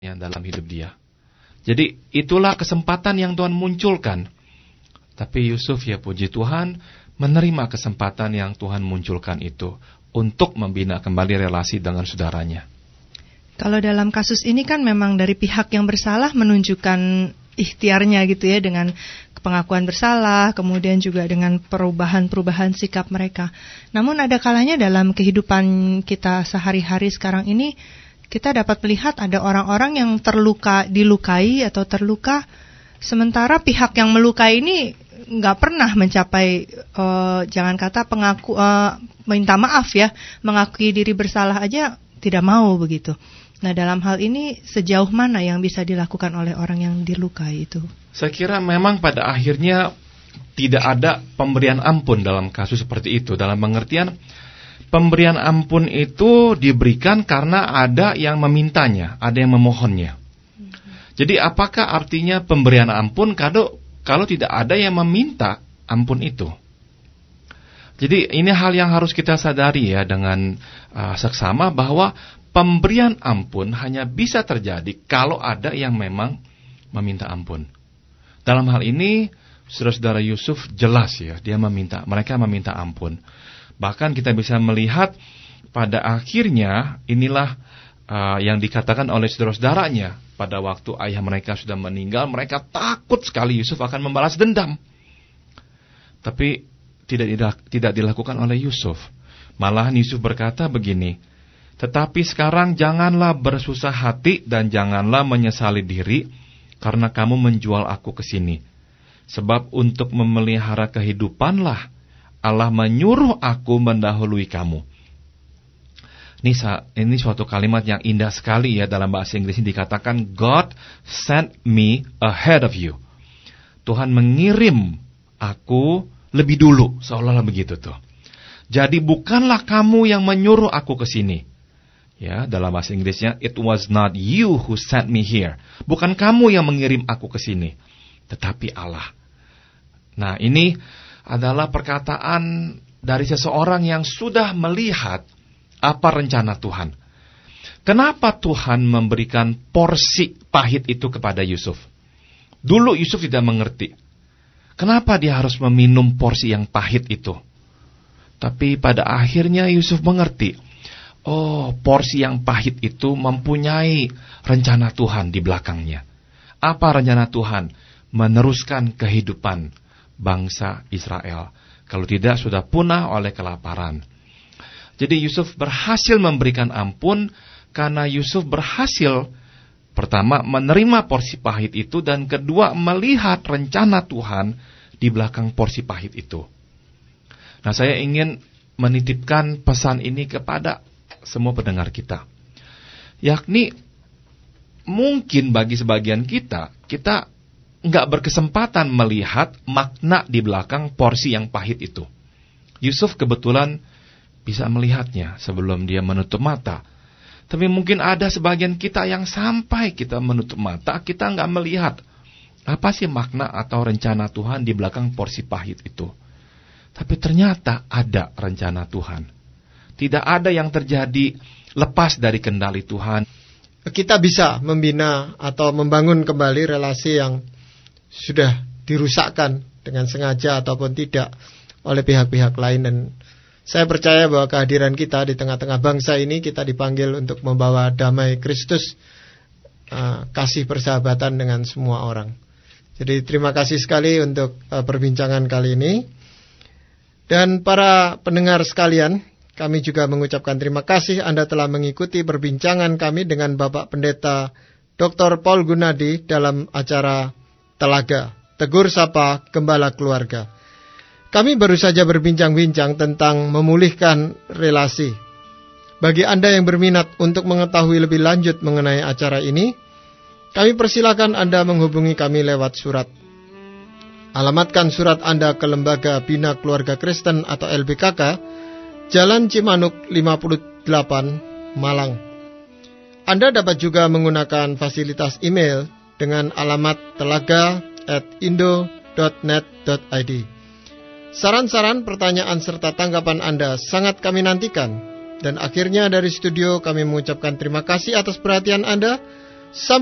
yang dalam hidup dia. Jadi itulah kesempatan yang Tuhan munculkan. Tapi Yusuf, ya puji Tuhan, menerima kesempatan yang Tuhan munculkan itu untuk membina kembali relasi dengan saudaranya. Kalau dalam kasus ini kan memang dari pihak yang bersalah menunjukkan ikhtiarnya gitu ya, dengan pengakuan bersalah, kemudian juga dengan perubahan-perubahan sikap mereka. Namun ada kalanya dalam kehidupan kita sehari-hari sekarang ini, kita dapat melihat ada orang-orang yang dilukai atau terluka, sementara pihak yang melukai ini nggak pernah mencapai, jangan kata minta maaf ya, mengakui diri bersalah aja tidak mau begitu. Nah, dalam hal ini sejauh mana yang bisa dilakukan oleh orang yang dilukai itu? Saya kira memang pada akhirnya tidak ada pemberian ampun dalam kasus seperti itu. Dalam pengertian pemberian ampun itu diberikan karena ada yang memintanya, ada yang memohonnya. Jadi apakah artinya pemberian ampun kalau tidak ada yang meminta ampun itu? Jadi ini hal yang harus kita sadari ya dengan seksama, bahwa pemberian ampun hanya bisa terjadi kalau ada yang memang meminta ampun. Dalam hal ini, saudara-saudara Yusuf jelas ya, mereka meminta ampun. Bahkan kita bisa melihat pada akhirnya inilah yang dikatakan oleh saudara-saudaranya. Pada waktu ayah mereka sudah meninggal, mereka takut sekali Yusuf akan membalas dendam. Tapi tidak dilakukan oleh Yusuf. Malahan Yusuf berkata begini, "Tetapi sekarang janganlah bersusah hati dan janganlah menyesali diri karena kamu menjual aku ke sini. Sebab untuk memelihara kehidupanlah Allah menyuruh aku mendahului kamu." Ini suatu kalimat yang indah sekali ya. Dalam bahasa Inggris ini dikatakan, God sent me ahead of you. Tuhan mengirim aku lebih dulu, seolah-olah begitu tuh. Jadi bukanlah kamu yang menyuruh aku ke sini. Ya, dalam bahasa Inggrisnya, it was not you who sent me here. Bukan kamu yang mengirim aku ke sini, tetapi Allah. Nah, ini adalah perkataan dari seseorang yang sudah melihat apa rencana Tuhan. Kenapa Tuhan memberikan porsi pahit itu kepada Yusuf? Dulu Yusuf tidak mengerti. Kenapa dia harus meminum porsi yang pahit itu? Tapi pada akhirnya Yusuf mengerti. Oh, porsi yang pahit itu mempunyai rencana Tuhan di belakangnya. Apa rencana Tuhan? Meneruskan kehidupan bangsa Israel. Kalau tidak, sudah punah oleh kelaparan. Jadi Yusuf berhasil memberikan ampun karena Yusuf berhasil, pertama, menerima porsi pahit itu, dan kedua, melihat rencana Tuhan di belakang porsi pahit itu. Nah, saya ingin menitipkan pesan ini kepada semua pendengar kita. Yakni, mungkin bagi sebagian kita nggak berkesempatan melihat makna di belakang porsi yang pahit itu. Yusuf kebetulan bisa melihatnya sebelum dia menutup mata. Tapi mungkin ada sebagian kita yang sampai kita menutup mata, kita nggak melihat apa sih makna atau rencana Tuhan di belakang porsi pahit itu. Tapi ternyata ada rencana Tuhan. Tidak ada yang terjadi lepas dari kendali Tuhan. Kita bisa membina atau membangun kembali relasi yang sudah dirusakkan dengan sengaja ataupun tidak oleh pihak-pihak lain. Dan saya percaya bahwa kehadiran kita di tengah-tengah bangsa ini, kita dipanggil untuk membawa damai Kristus, kasih persahabatan dengan semua orang. Jadi terima kasih sekali untuk perbincangan kali ini. Dan para pendengar sekalian, kami juga mengucapkan terima kasih Anda telah mengikuti perbincangan kami dengan Bapak Pendeta Dr. Paul Gunadi dalam acara Telaga, Tegur Sapa Gembala Keluarga. Kami baru saja berbincang-bincang tentang memulihkan relasi. Bagi Anda yang berminat untuk mengetahui lebih lanjut mengenai acara ini, kami persilakan Anda menghubungi kami lewat surat. Alamatkan surat Anda ke Lembaga Bina Keluarga Kristen atau LBKK, Jalan Cimanuk 58, Malang. Anda dapat juga menggunakan fasilitas email dengan alamat telaga@indo.net.id. Saran-saran, pertanyaan serta tanggapan Anda sangat kami nantikan. Dan akhirnya dari studio kami mengucapkan terima kasih atas perhatian Anda. Sampai